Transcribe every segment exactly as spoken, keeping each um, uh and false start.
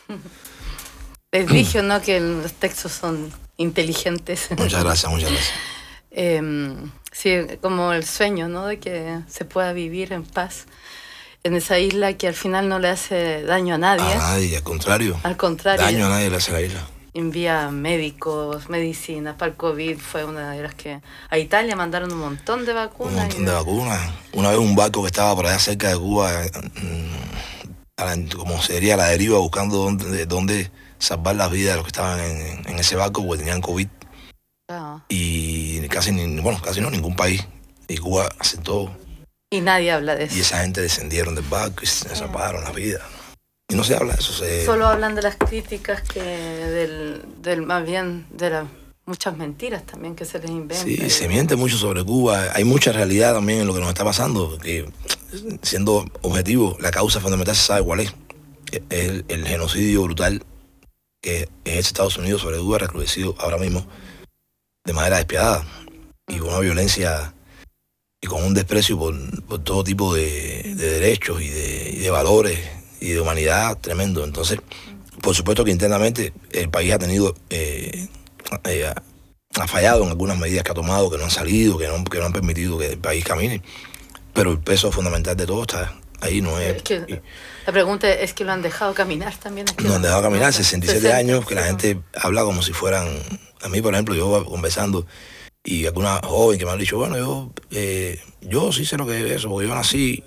Les dije, ¿no?, que los textos son inteligentes. Muchas gracias, muchas gracias. eh, sí, como el sueño, ¿no?, de que se pueda vivir en paz en esa isla que al final no le hace daño a nadie. A nadie, al contrario. Al contrario. Daño a nadie le hace la isla. Envía médicos, medicinas para el COVID. Fue una de las que... A Italia mandaron un montón de vacunas. Un montón y... de vacunas. Una vez un barco que estaba por allá cerca de Cuba, como sería la deriva, buscando dónde, dónde salvar las vidas de los que estaban en, en ese barco, porque tenían COVID. Ah. Y casi, ni, bueno, casi no, ningún país. Y Cuba aceptó. Y nadie habla de eso. Y esa gente descendieron del barco y se salvaron las vidas. Y no se habla de eso. Se... Solo hablan de las críticas que del, del más bien de las muchas mentiras también que se les inventan. Sí, se miente mucho sobre Cuba. Hay mucha realidad también en lo que nos está pasando. Que, siendo objetivo, la causa fundamental se sabe cuál es. Es el, el genocidio brutal que es Estados Unidos sobre Cuba, recrudecido ahora mismo de manera despiadada y con una violencia y con un desprecio por, por todo tipo de, de derechos y de, y de valores y de humanidad tremendo. Entonces, por supuesto que internamente el país ha tenido, eh, eh, ha fallado en algunas medidas que ha tomado, que no han salido, que no, que no han permitido que el país camine, pero el peso fundamental de todo está ahí, no es... es que, y, la pregunta es que lo han dejado caminar también. Es que no han dejado caminar, sesenta y siete sesenta, años, que la gente habla como si fueran... A mí, por ejemplo, yo conversando, y alguna joven que me han dicho, bueno, yo, eh, yo sí sé lo que es eso, porque yo nací,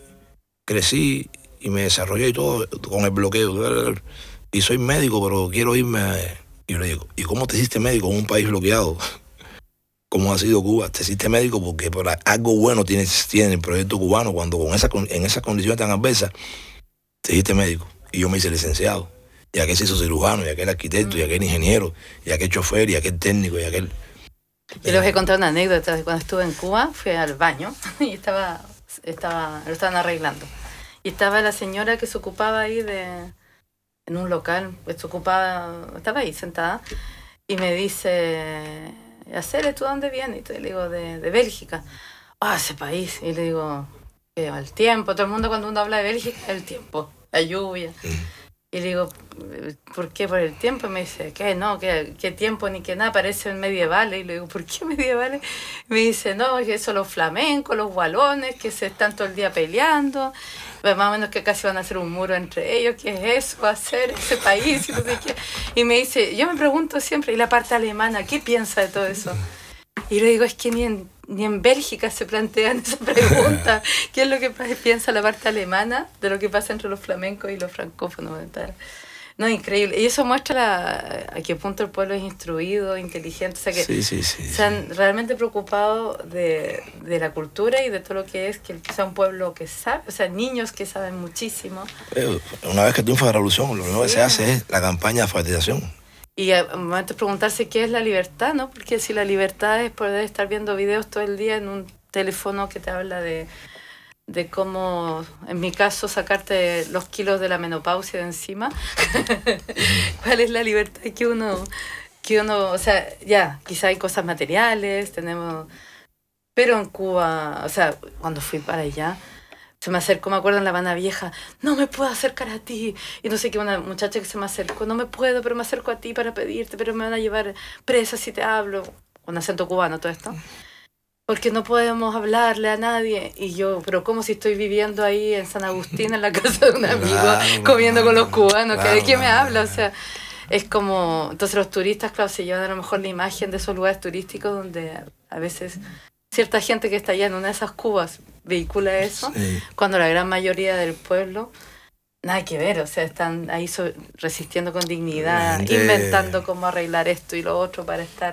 crecí, y me desarrollé y todo con el bloqueo. Y soy médico, pero quiero irme a... Y yo le digo, ¿y cómo te hiciste médico en un país bloqueado? ¿Cómo ha sido Cuba? Te hiciste médico porque por algo bueno tiene, tiene el proyecto cubano, cuando con esa, en esas condiciones tan adversas te hiciste médico. Y yo me hice licenciado. Y aquel se hizo cirujano, y aquel arquitecto, y aquel ingeniero, y aquel chofer, y aquel técnico, y aquel... Yo les voy a contar una anécdota de cuando estuve en Cuba. Fui al baño y estaba, estaba, lo estaban arreglando. Y estaba la señora que se ocupaba ahí de... En un local, pues se ocupaba... Estaba ahí sentada. Y me dice... Acere, ¿tú dónde vienes? Y le digo, de, de Bélgica. Ah, oh, ese país. Y le digo, eh, el tiempo. Todo el mundo cuando uno habla de Bélgica, el tiempo. La lluvia. Y le digo, ¿por qué? Por el tiempo. Y me dice, ¿qué? No, ¿qué, qué tiempo ni qué nada? Parecen medievales. Y le digo, ¿por qué medievales? Y me dice, no, que son los flamencos, los gualones, que se están todo el día peleando. Pues más o menos que casi van a hacer un muro entre ellos. ¿Qué es eso? ¿Va a ser ese país? Y no sé qué. Y me dice, yo me pregunto siempre, ¿y la parte alemana? ¿Qué piensa de todo eso? Y le digo, es que ni en, ni en Bélgica se plantean esa pregunta. ¿Qué es lo que piensa la parte alemana de lo que pasa entre los flamencos y los francófonos? No, increíble. Y eso muestra la, a qué punto el pueblo es instruido, inteligente. O sea, que sí, sí, sí, se han realmente preocupado de, de la cultura y de todo lo que es que sea un pueblo que sabe. O sea, niños que saben muchísimo. Una vez que triunfa la revolución, lo único sí. que se hace es la campaña de alfabetización. Y a un momento preguntarse qué es la libertad, ¿no? Porque si la libertad es poder estar viendo videos todo el día en un teléfono que te habla de, de cómo, en mi caso, sacarte los kilos de la menopausia de encima. ¿Cuál es la libertad que uno, que uno, o sea, ya, quizá hay cosas materiales, tenemos... Pero en Cuba, o sea, cuando fui para allá, se me acercó, me acuerdo en La Habana Vieja, no me puedo acercar a ti. Y no sé qué, una muchacha que se me acercó, no me puedo, pero me acerco a ti para pedirte, pero me van a llevar presa si te hablo. Con acento cubano todo esto. Porque no podemos hablarle a nadie. Y yo, pero ¿cómo si estoy viviendo ahí en San Agustín, en la casa de un amigo, claro, comiendo con los cubanos? Claro, ¿de qué me habla? O sea, es como... Entonces los turistas, claro, se llevan a lo mejor la imagen de esos lugares turísticos donde a veces... Cierta gente que está allá en una de esas Cubas vehicula eso, sí. Cuando la gran mayoría del pueblo, nada que ver, o sea, están ahí so, resistiendo con dignidad, gente... inventando cómo arreglar esto y lo otro para estar...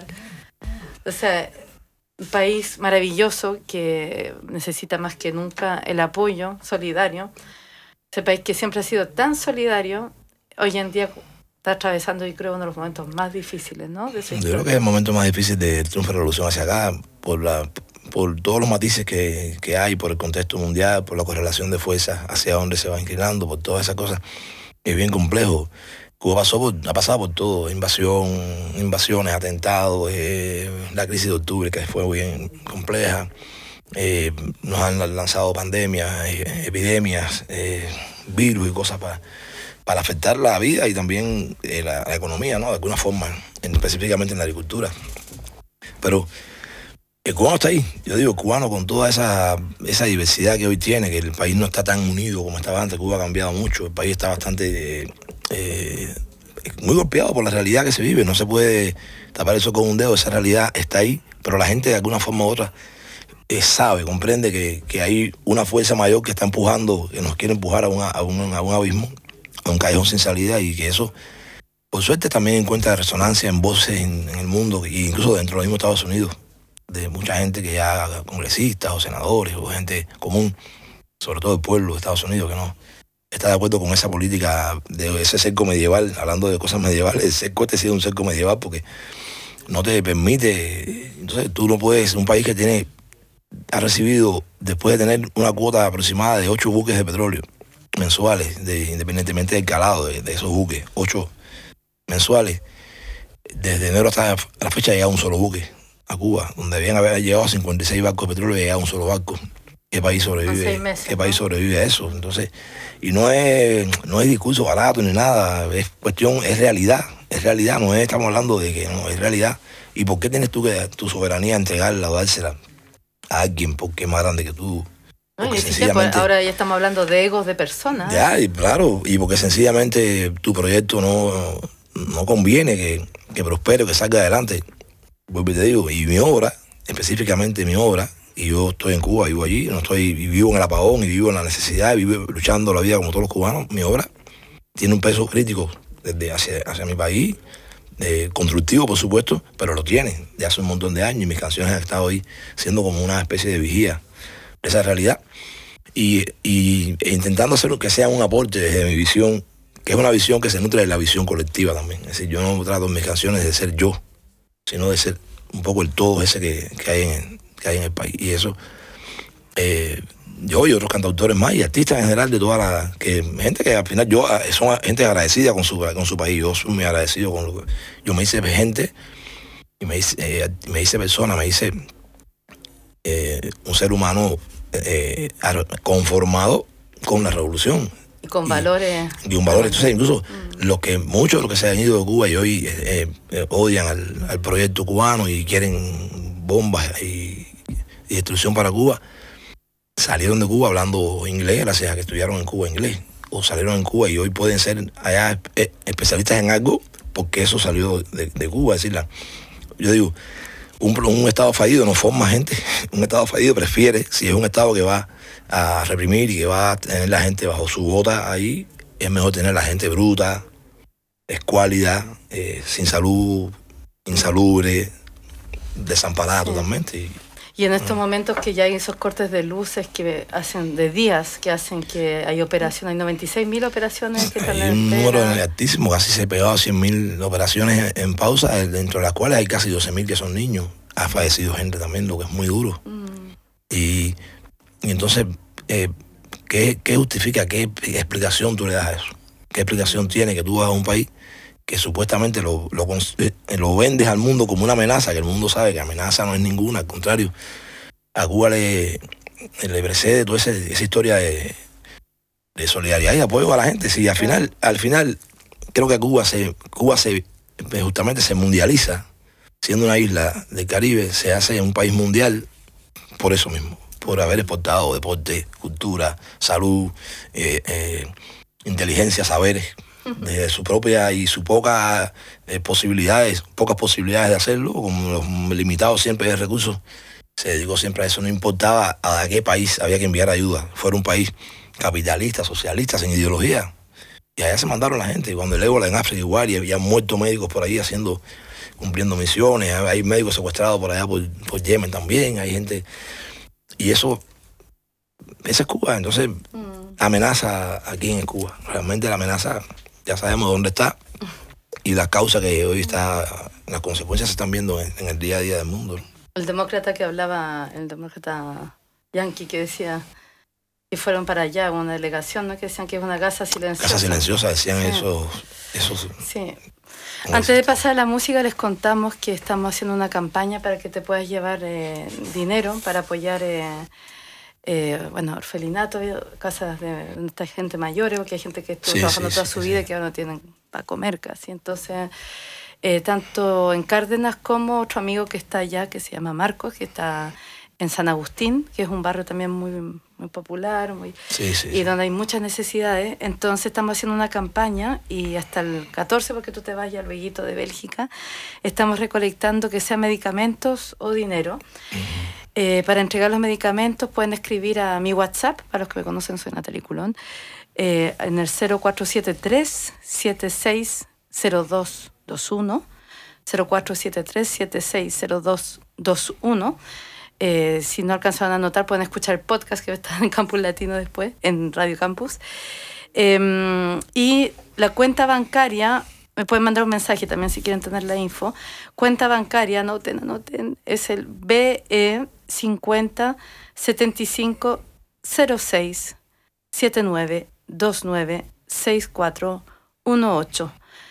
O sea, un país maravilloso que necesita más que nunca el apoyo solidario. Ese país que siempre ha sido tan solidario, hoy en día está atravesando, yo creo, uno de los momentos más difíciles, ¿no? De yo creo que es el momento más difícil de triunfo de la revolución hacia acá, por la... por todos los matices que, que hay, por el contexto mundial, por la correlación de fuerzas, hacia dónde se va inclinando, por todas esas cosas. Es bien complejo. Cuba pasó por, ha pasado por todo, invasión, invasiones, atentados, eh, la crisis de octubre, que fue bien compleja. Eh, nos han lanzado pandemias, eh, epidemias, eh, virus y cosas para para afectar la vida y también eh, la, la economía, ¿no? De alguna forma, en, específicamente en la agricultura. Pero el cubano está ahí. Yo digo, el cubano con toda esa, esa diversidad que hoy tiene, que el país no está tan unido como estaba antes. Cuba ha cambiado mucho. El país está bastante... Eh, eh, muy golpeado por la realidad que se vive. No se puede tapar eso con un dedo. Esa realidad está ahí, pero la gente de alguna forma u otra eh, sabe, comprende que, que hay una fuerza mayor que está empujando, que nos quiere empujar a, una, a, un, a un abismo, a un callejón sin salida, y que eso, por suerte, también encuentra resonancia en voces en, en el mundo, e incluso dentro de los mismos Estados Unidos, de mucha gente que ya, congresistas o senadores o gente común, sobre todo el pueblo de Estados Unidos, que no está de acuerdo con esa política de ese cerco medieval, hablando de cosas medievales. El cerco este sí es un cerco medieval porque no te permite, entonces tú no puedes, un país que tiene, ha recibido, después de tener una cuota aproximada de ocho buques de petróleo mensuales, de, independientemente del calado de, de esos buques, ocho mensuales, desde enero hasta la fecha llega un solo buque a Cuba, donde habían haber llegado cincuenta y seis barcos de petróleo y llega un solo barco. ¿Qué país sobrevive? Meses, ¿Qué país ¿no? sobrevive a eso? Entonces, y no es, no es discurso barato ni nada, es cuestión, es realidad, es realidad, no es, estamos hablando de que no, es realidad. ¿Y por qué tienes tú que tu soberanía entregarla o dársela a alguien porque es más grande que tú? No, y sencillamente, ahora ya estamos hablando de egos de personas. Ya, y claro, y porque sencillamente tu proyecto no, no conviene que, que prospere, que salga adelante. Vuelvo y te digo, y mi obra, específicamente mi obra, y yo estoy en Cuba, vivo allí, no estoy, vivo en el apagón y vivo en la necesidad, y vivo luchando la vida como todos los cubanos. Mi obra tiene un peso crítico desde hacia, hacia mi país, eh, constructivo por supuesto, pero lo tiene de hace un montón de años, y mis canciones han estado ahí siendo como una especie de vigía de esa realidad, y, y e intentando hacer lo que sea un aporte desde mi visión, que es una visión que se nutre de la visión colectiva también. Es decir, yo no trato en mis canciones de ser yo, sino de ser un poco el todo ese que, que hay en que hay en el país. Y eso, eh, yo y otros cantautores más y artistas en general de toda la... que gente que al final yo, son gente agradecida con su, con su país. Yo soy muy agradecido con lo que... Yo me hice gente, y me hice, eh, me hice persona, me hice eh, un ser humano eh, conformado con la revolución. Y con y, valores. Y un valor. Entonces, incluso mm. los que, muchos de los que se han ido de Cuba y hoy eh, eh, odian al, al proyecto cubano y quieren bombas y, y destrucción para Cuba, salieron de Cuba hablando inglés gracias a que estudiaron en Cuba inglés, o salieron en Cuba y hoy pueden ser allá especialistas en algo porque eso salió de, de Cuba. Es decir, la, yo digo, un, un estado fallido no forma gente, un estado fallido prefiere, si es un estado que va a reprimir y que va a tener la gente bajo su bota ahí, es mejor tener la gente bruta, escuálida, eh, sin salud, insalubre, desamparada sí. totalmente. Y, y en estos momentos que ya hay esos cortes de luces que hacen de días, que hacen que hay operaciones, hay noventa y seis mil operaciones que están hay un número altísimo, casi se pegado a cien mil operaciones en, en pausa, dentro de las cuales hay casi doce mil que son niños. Ha fallecido gente también, lo que es muy duro. Mm. Y, y entonces, eh, ¿qué, ¿qué justifica, qué explicación tú le das a eso? ¿Qué explicación tiene que tú vas a un país que supuestamente lo, lo, lo vendes al mundo como una amenaza, que el mundo sabe que amenaza no es ninguna, al contrario, a Cuba le, le precede toda esa, esa historia de, de solidaridad y apoyo a la gente? Sí, al final, al final creo que Cuba se, Cuba se justamente se mundializa, siendo una isla del Caribe, se hace un país mundial por eso mismo, por haber exportado deporte, cultura, salud, eh, eh, inteligencia, saberes, de su propia y su pocas eh, posibilidades, pocas posibilidades de hacerlo, como los limitados siempre de recursos, se dedicó siempre a eso. No importaba a qué país había que enviar ayuda, fuera un país capitalista, socialista, sin ideología. Y allá se mandaron la gente. Cuando el ébola en África igual, y había muertos médicos por ahí haciendo, cumpliendo misiones, hay médicos secuestrados por allá por, por Yemen también, hay gente. Y eso, esa es Cuba. Entonces, mm. amenaza aquí en Cuba. Realmente la amenaza, ya sabemos dónde está, y la causa que hoy está, las consecuencias se están viendo en, en el día a día del mundo. El demócrata que hablaba, el demócrata yanqui que decía que fueron para allá, una delegación, ¿no? Que decían que es una casa silenciosa. Casa silenciosa, decían sí. eso. eso sí. Antes de pasar a la música, les contamos que estamos haciendo una campaña para que te puedas llevar eh, dinero para apoyar... Eh, eh, bueno, orfelinatos, casas de esta gente mayores, porque hay gente que estuvo Sí, trabajando sí, toda sí, su sí. vida y que ahora no tienen para comer casi. Entonces, eh, tanto en Cárdenas como otro amigo que está allá, que se llama Marcos, que está en San Agustín, que es un barrio también muy, muy popular, muy, Sí, sí, y sí. donde hay muchas necesidades. Entonces estamos haciendo una campaña y hasta el catorce, porque tú te vas ya luego de Bélgica, estamos recolectando que sean medicamentos o dinero. Uh-huh. Eh, para entregar los medicamentos pueden escribir a mi WhatsApp, para los que me conocen soy Natalie Culón, eh, en el cero cuatro siete tres, siete seis cero dos dos uno, cero cuatro siete tres, siete seis cero dos dos uno. Eh, si no alcanzan a anotar, pueden escuchar el podcast que va a estar en Campus Latino después, en Radio Campus. Eh, y la cuenta bancaria, me pueden mandar un mensaje también si quieren tener la info. Cuenta bancaria, anoten, anoten, es el B E cincuenta setenta y cinco cero seis setenta y nueve veintinueve sesenta y cuatro dieciocho.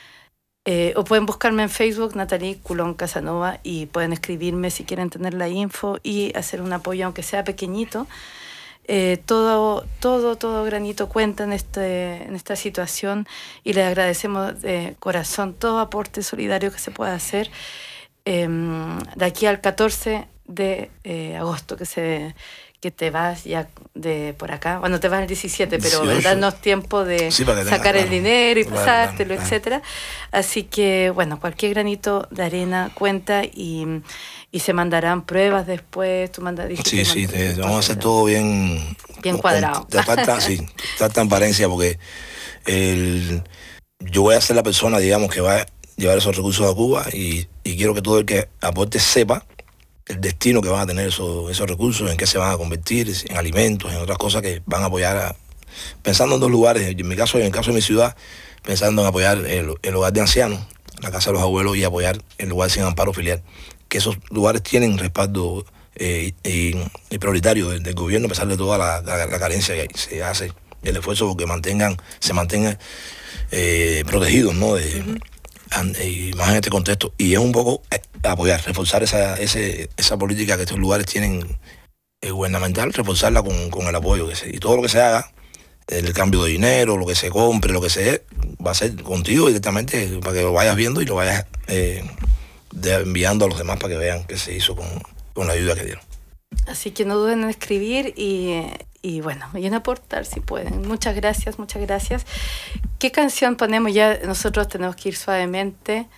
Eh, o pueden buscarme en Facebook, Natalie Culón Casanova, y pueden escribirme si quieren tener la info y hacer un apoyo, aunque sea pequeñito. Eh, todo, todo, todo granito cuenta en, este, en esta situación y les agradecemos de corazón todo aporte solidario que se pueda hacer eh, de aquí al catorce de eh, agosto, que se... que te vas ya de por acá, bueno, te vas el diecisiete, pero dieciocho. Darnos tiempo de Sí, para que sacar tenga, el claro, dinero y claro, pasártelo, claro, claro. etcétera. Así que, bueno, cualquier granito de arena cuenta y, y se mandarán pruebas después. Tú mandas, dijiste, Sí, sí, te, mandas- vamos a hacer todo bien... Bien con- cuadrado. con total, sí, total transparencia, porque el, yo voy a ser la persona, digamos, que va a llevar esos recursos a Cuba y, y quiero que todo el que aporte sepa el destino que van a tener esos, esos recursos, en qué se van a convertir, en alimentos, en otras cosas que van a apoyar, a, pensando en dos lugares, en mi caso, en el caso de mi ciudad, pensando en apoyar el, el hogar de ancianos, la casa de los abuelos, y apoyar el lugar sin amparo filial, que esos lugares tienen respaldo eh, y, y prioritario del, del gobierno, a pesar de toda la, la, la carencia que hay. Se hace el esfuerzo porque mantengan, se mantengan eh, protegidos, ¿no? De, uh-huh. Y más en este contexto, y es un poco eh, apoyar, reforzar esa, ese, esa política que estos lugares tienen eh, gubernamental, reforzarla con, con el apoyo que se, y todo lo que se haga, el cambio de dinero, lo que se compre, lo que se va a ser contigo directamente para que lo vayas viendo y lo vayas eh, de, enviando a los demás para que vean qué se hizo con, con la ayuda que dieron. Así que no duden en escribir y, y bueno, y en aportar si pueden. Muchas gracias, muchas gracias. ¿Qué canción ponemos? Ya nosotros tenemos que ir suavemente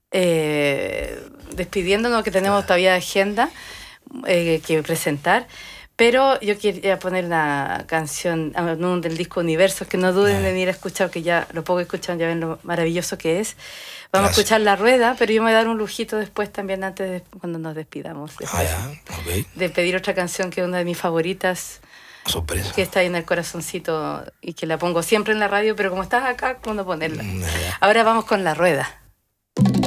eh, despidiéndonos, que tenemos todavía agenda eh, que presentar. Pero yo quería poner una canción uh, del disco Universos, que no duden en venir a escuchar, que ya lo poco escuchan, ya ven lo maravilloso que es. Vamos Gracias. a escuchar La Rueda, pero yo me voy a dar un lujito después también, antes de cuando nos despidamos. Ah, ya, okay. De pedir otra canción que es una de mis favoritas. Sorpresa. Que está ahí en el corazoncito y que la pongo siempre en la radio, pero como estás acá, ¿cuándo ponerla? Mm, Ahora vamos con La Rueda.